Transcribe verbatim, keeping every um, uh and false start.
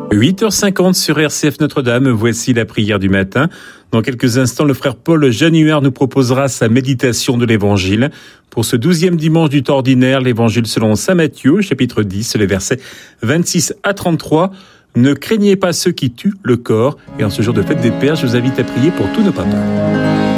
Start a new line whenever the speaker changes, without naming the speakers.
huit heures cinquante sur R C F Notre-Dame, voici la prière du matin. Dans quelques instants, le frère Paul Januard nous proposera sa méditation de l'Évangile. Pour ce douzième dimanche du temps ordinaire, l'Évangile selon saint Matthieu, chapitre dix, les versets vingt-six à trente-trois. Ne craignez pas ceux qui tuent le corps. Et en ce jour de fête des Pères, je vous invite à prier pour tous nos papas.